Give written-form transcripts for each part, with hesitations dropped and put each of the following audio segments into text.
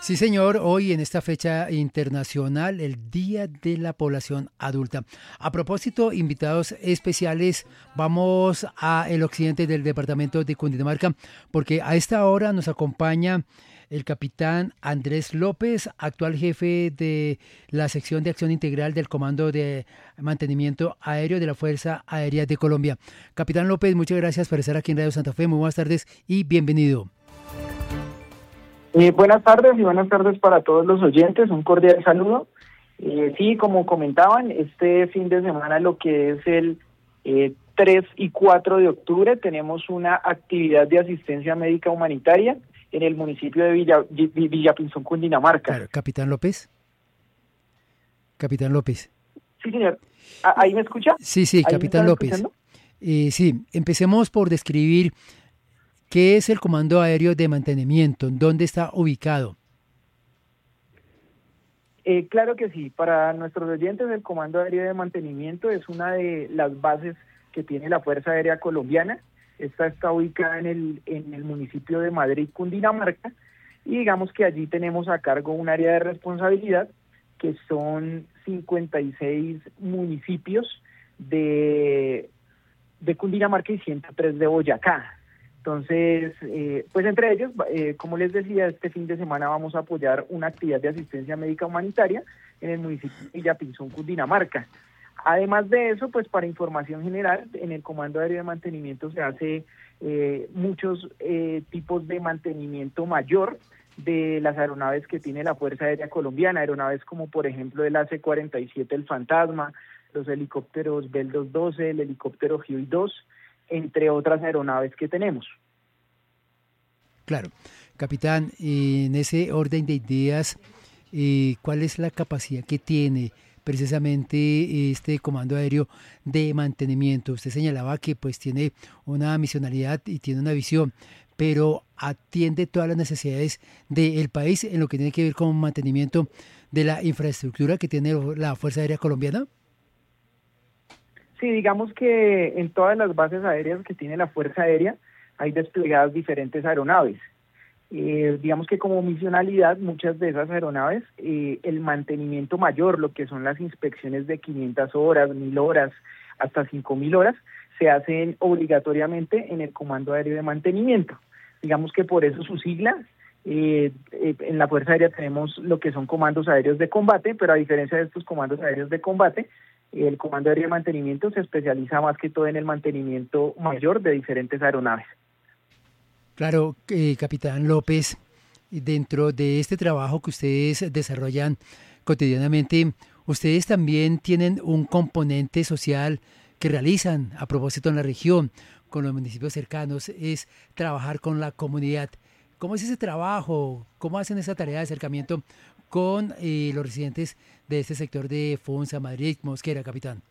Sí, señor, hoy en esta fecha internacional, el Día de la Población Adulta. A propósito, invitados especiales, vamos a el occidente del departamento de Cundinamarca, porque a esta hora nos acompaña el capitán Andrés López, actual jefe de la sección de acción integral del Comando de Mantenimiento Aéreo de la Fuerza Aérea de Colombia. Capitán López, muchas gracias por estar aquí en Radio Santa Fe. Muy buenas tardes y bienvenido. Buenas tardes y buenas tardes para todos los oyentes, un cordial saludo. Sí, como comentaban, este fin de semana, lo que es el 3 y 4 de octubre, tenemos una actividad de asistencia médica humanitaria en el municipio de Villapinzón, Cundinamarca. Claro, Capitán López. Capitán López. Sí, señor. ¿Ahí me escucha? Sí, Capitán López. Sí, empecemos por describir qué es el Comando Aéreo de Mantenimiento, dónde está ubicado. Claro que sí, para nuestros oyentes el Comando Aéreo de Mantenimiento es una de las bases que tiene la Fuerza Aérea Colombiana. Esta está ubicada en el municipio de Madrid, Cundinamarca, y digamos que allí tenemos a cargo un área de responsabilidad que son 56 municipios de Cundinamarca y 103 de Boyacá. Entonces, pues entre ellos, como les decía, este fin de semana vamos a apoyar una actividad de asistencia médica humanitaria en el municipio de Villapinzón, Cundinamarca. Además de eso, pues para información general, en el Comando Aéreo de Mantenimiento se hace muchos tipos de mantenimiento mayor de las aeronaves que tiene la Fuerza Aérea Colombiana, aeronaves como por ejemplo el AC-47 El Fantasma, los helicópteros Bell 212, el helicóptero Huey 2, entre otras aeronaves que tenemos. Claro. Capitán, en ese orden de ideas, ¿cuál es la capacidad que tiene precisamente este Comando Aéreo de Mantenimiento? Usted señalaba que pues tiene una misionalidad y tiene una visión, pero atiende todas las necesidades del país en lo que tiene que ver con mantenimiento de la infraestructura que tiene la Fuerza Aérea Colombiana. Sí, digamos que en todas las bases aéreas que tiene la Fuerza Aérea hay desplegadas diferentes aeronaves. Digamos que como misionalidad, muchas de esas aeronaves, el mantenimiento mayor, lo que son las inspecciones de 500 horas, 1000 horas, hasta 5000 horas, se hacen obligatoriamente en el Comando Aéreo de Mantenimiento. Digamos que por eso su sigla. En la Fuerza Aérea tenemos lo que son comandos aéreos de combate, pero a diferencia de estos comandos aéreos de combate, el Comando Aéreo de Mantenimiento se especializa más que todo en el mantenimiento mayor de diferentes aeronaves. Claro, Capitán López, dentro de este trabajo que ustedes desarrollan cotidianamente, ustedes también tienen un componente social que realizan a propósito en la región, con los municipios cercanos, es trabajar con la comunidad. ¿Cómo es ese trabajo? ¿Cómo hacen esa tarea de acercamiento con los residentes de este sector de Funza, Madrid, Mosquera, capitán?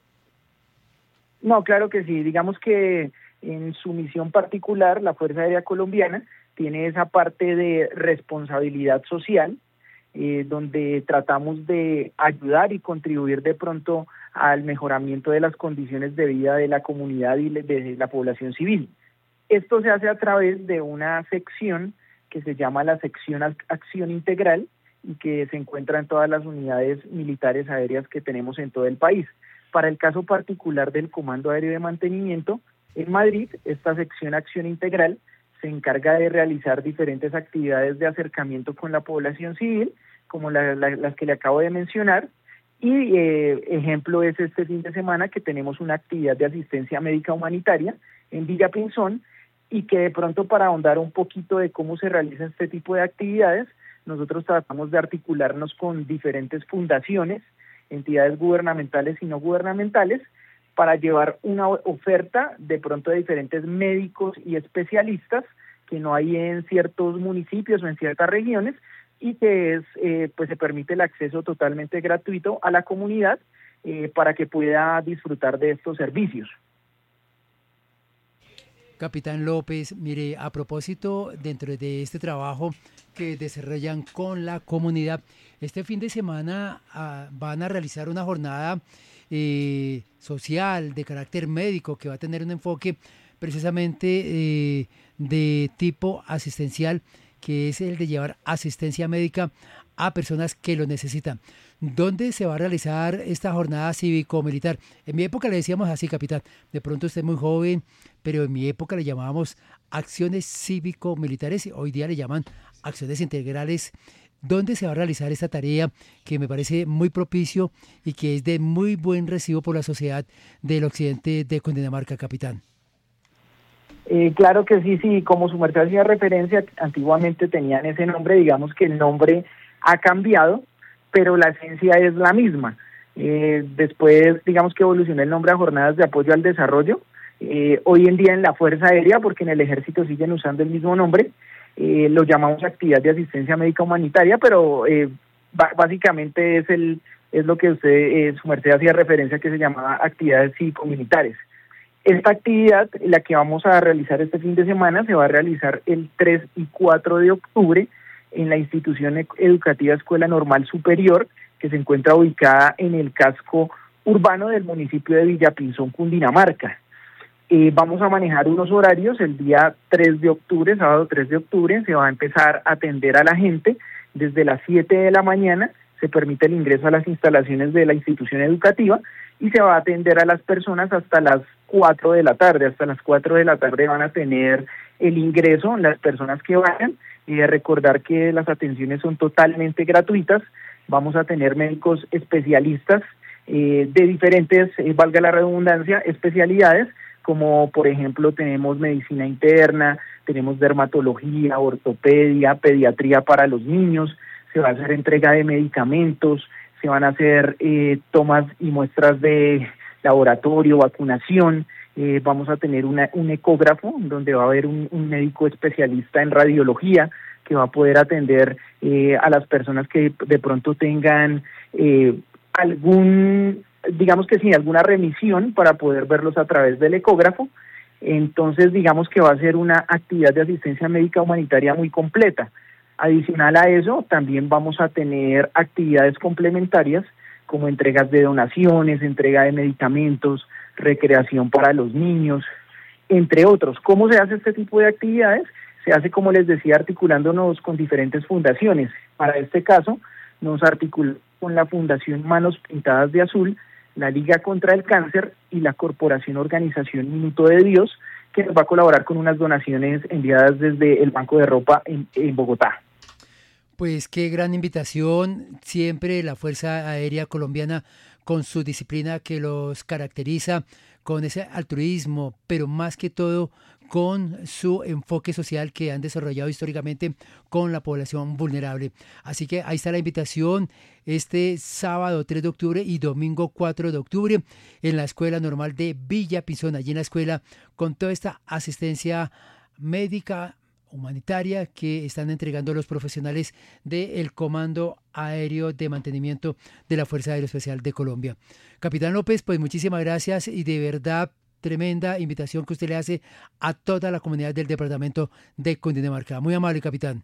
No, claro que sí. Digamos que en su misión particular, la Fuerza Aérea Colombiana tiene esa parte de responsabilidad social, donde tratamos de ayudar y contribuir de pronto al mejoramiento de las condiciones de vida de la comunidad y de la población civil. Esto se hace a través de una sección que se llama la sección Acción Integral y que se encuentra en todas las unidades militares aéreas que tenemos en todo el país. Para el caso particular del Comando Aéreo de Mantenimiento, en Madrid, esta sección Acción Integral se encarga de realizar diferentes actividades de acercamiento con la población civil, como las que le acabo de mencionar, y ejemplo es este fin de semana que tenemos una actividad de asistencia médica humanitaria en Villapinzón, y que de pronto para ahondar un poquito de cómo se realiza este tipo de actividades, nosotros tratamos de articularnos con diferentes fundaciones, entidades gubernamentales y no gubernamentales, para llevar una oferta de pronto de diferentes médicos y especialistas que no hay en ciertos municipios o en ciertas regiones, y que pues se permite el acceso totalmente gratuito a la comunidad para que pueda disfrutar de estos servicios. Capitán López, mire, a propósito, dentro de este trabajo que desarrollan con la comunidad, este fin de semana van a realizar una jornada social de carácter médico que va a tener un enfoque precisamente de tipo asistencial que es el de llevar asistencia médica a personas que lo necesitan. ¿Dónde se va a realizar esta jornada cívico-militar? En mi época le decíamos así, capitán. De pronto usted es muy joven, pero en mi época le llamábamos acciones cívico-militares y hoy día le llaman acciones integrales. ¿Dónde se va a realizar esta tarea que me parece muy propicio y que es de muy buen recibo por la sociedad del occidente de Cundinamarca, capitán? Claro que sí, como su merced hacía referencia, antiguamente tenían ese nombre, digamos que el nombre ha cambiado, pero la esencia es la misma. Después, digamos que evolucionó el nombre a Jornadas de Apoyo al Desarrollo. Hoy en día en la Fuerza Aérea, porque en el Ejército siguen usando el mismo nombre, lo llamamos Actividad de Asistencia Médica Humanitaria, pero básicamente es lo que usted, su merced hacía referencia, que se llamaba Actividades Cívico-Militares. Esta actividad, la que vamos a realizar este fin de semana, se va a realizar el 3 y 4 de octubre en la institución educativa Escuela Normal Superior, que se encuentra ubicada en el casco urbano del municipio de Villapinzón, Cundinamarca. Vamos a manejar unos horarios. El día 3 de octubre, sábado 3 de octubre, se va a empezar a atender a la gente desde las 7 de la mañana. Se permite el ingreso a las instalaciones de la institución educativa y se va a atender a las personas hasta las 4 de la tarde. Hasta las 4 de la tarde van a tener el ingreso las personas que vayan. Recordar que las atenciones son totalmente gratuitas. Vamos a tener médicos especialistas de diferentes, valga la redundancia, especialidades, como por ejemplo tenemos medicina interna, tenemos dermatología, ortopedia, pediatría para los niños. Se va a hacer entrega de medicamentos, se van a hacer tomas y muestras de laboratorio, vacunación. Vamos a tener un ecógrafo donde va a haber un médico especialista en radiología que va a poder atender a las personas que de pronto tengan alguna remisión para poder verlos a través del ecógrafo. Entonces, digamos que va a ser una actividad de asistencia médica humanitaria muy completa. Adicional a eso, también vamos a tener actividades complementarias como entregas de donaciones, entrega de medicamentos, recreación para los niños, entre otros. ¿Cómo se hace este tipo de actividades? Se hace, como les decía, articulándonos con diferentes fundaciones. Para este caso, nos articulamos con la Fundación Manos Pintadas de Azul, la Liga contra el Cáncer y la Corporación Organización Minuto de Dios, que nos va a colaborar con unas donaciones enviadas desde el Banco de Ropa en Bogotá. Pues qué gran invitación, siempre la Fuerza Aérea Colombiana con su disciplina que los caracteriza, con ese altruismo, pero más que todo con su enfoque social que han desarrollado históricamente con la población vulnerable. Así que ahí está la invitación este sábado 3 de octubre y domingo 4 de octubre en la Escuela Normal de Villapinzón, allí en la escuela, con toda esta asistencia médica, humanitaria que están entregando los profesionales del Comando Aéreo de Mantenimiento de la Fuerza Aeroespecial de Colombia. Capitán López, pues muchísimas gracias y de verdad tremenda invitación que usted le hace a toda la comunidad del departamento de Cundinamarca. Muy amable, capitán.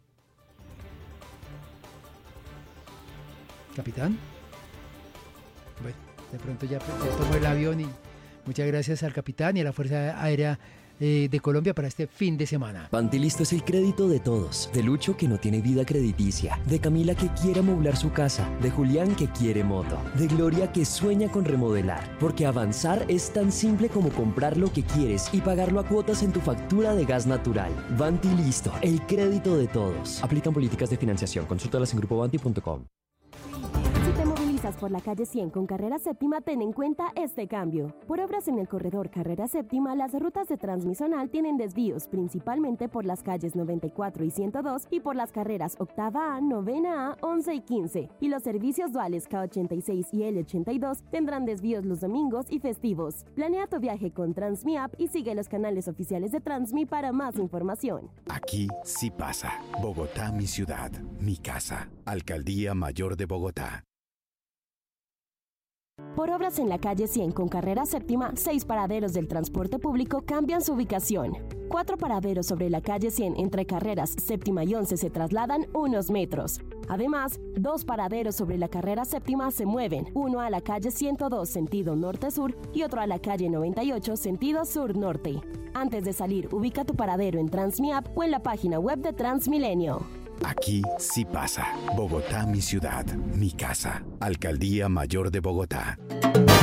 ¿Capitán? Bueno, de pronto ya tomó el avión y muchas gracias al capitán y a la Fuerza Aérea de Colombia para este fin de semana. Pantilisto es el crédito de todos. De Lucho, que no tiene vida crediticia. De Camila, que quiere amoblar su casa. De Julián, que quiere moto. De Gloria, que sueña con remodelar. Porque avanzar es tan simple como comprar lo que quieres y pagarlo a cuotas en tu factura de gas natural. Pantilisto, el crédito de todos. Aplican políticas de financiación. Consúltalas en grupobanti.com. Por la calle 100 con Carrera Séptima, ten en cuenta este cambio. Por obras en el corredor Carrera Séptima, las rutas de Transmisonal tienen desvíos, principalmente por las calles 94 y 102 y por las carreras Octava A, Novena A, 11 y 15. Y los servicios duales K86 y L82 tendrán desvíos los domingos y festivos. Planea tu viaje con TransmiApp y sigue los canales oficiales de Transmi para más información. Aquí sí pasa. Bogotá, mi ciudad, mi casa. Alcaldía Mayor de Bogotá. Por obras en la calle 100 con carrera séptima, 6 paraderos del transporte público cambian su ubicación. 4 paraderos sobre la calle 100 entre carreras séptima y 11 se trasladan unos metros. Además, 2 paraderos sobre la carrera séptima se mueven, uno a la calle 102 sentido norte-sur y otro a la calle 98 sentido sur-norte. Antes de salir, ubica tu paradero en Transmiapp o en la página web de Transmilenio. Aquí sí pasa. Bogotá, mi ciudad, mi casa. Alcaldía Mayor de Bogotá.